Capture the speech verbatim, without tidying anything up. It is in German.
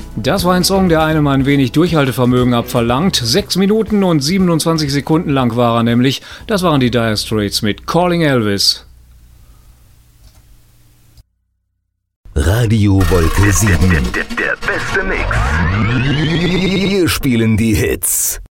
Das war ein Song, der einem ein wenig Durchhaltevermögen abverlangt. Sechs Minuten und siebenundzwanzig Sekunden lang war er nämlich. Das waren die Dire Straits mit Calling Elvis. Radio Wolke sieben. Der, der, der beste Mix. Wir spielen die Hits.